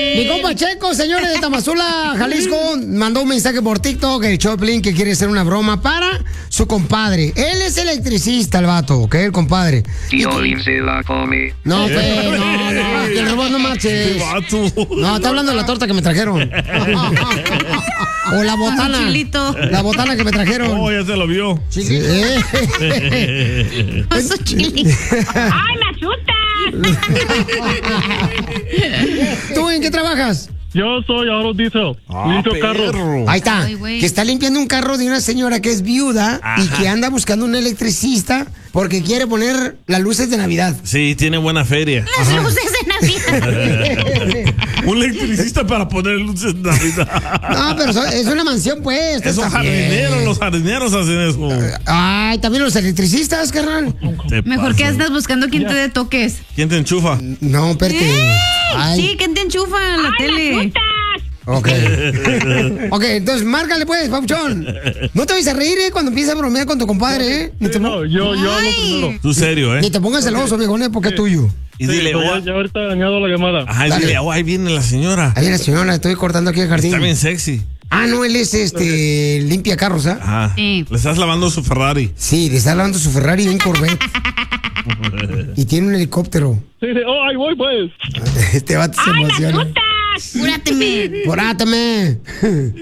Mi compa Checo, señores de Tamazula, Jalisco, mandó un mensaje por TikTok, el Choplin, que quiere hacer una broma para su compadre. Él es electricista, el vato, ¿ok? El compadre. Piolín se la come. No, pues, no, que el robot no marches. No, está hablando de la torta que me trajeron. O la botana. Chilito. La botana que me trajeron. Oh, ya se lo vio. Sí. Oso chili. ¡Ay, me asustas! ¿Tú en qué trabajas? Yo soy Aro Diesel. Limpio carros. Ahí está. Ay, güey. Que está limpiando un carro de una señora que es viuda y que anda buscando un electricista porque quiere poner las luces de Navidad. Sí, tiene buena feria. Las luces de Navidad. Un electricista para poner luces de Navidad. No, pero es una mansión, pues. Esos Está bien. jardineros, los jardineros hacen eso. Ay, también los electricistas, carnal. Te Mejor que pasas. andas buscando quién te dé toques. ¿Quién te enchufa? No, espérate. Ay, Sí, ¿quién te enchufa en la tele? ok. Ok, entonces márcale pues, Pauchón. No te vayas a reír, cuando empieces a bromear con tu compadre, Ni te, No, yo hablo Ay. primero. Tú serio, ni te pongas celoso, viejón, porque es tuyo. Y dile, Pero oh, ya ahorita añado la llamada. ajá, y Dale. dile, oh, ahí viene la señora. Ahí la señora, estoy cortando aquí el jardín. Está bien sexy. Ah, no, él es limpia carros, ¿ah? Ajá. Sí. Le estás lavando su Ferrari. Sí, le está lavando su Ferrari y un Corvette. Y tiene un helicóptero. Sí, oh, ahí voy, pues. Este vato se emociona. Cúrateme. Porátame.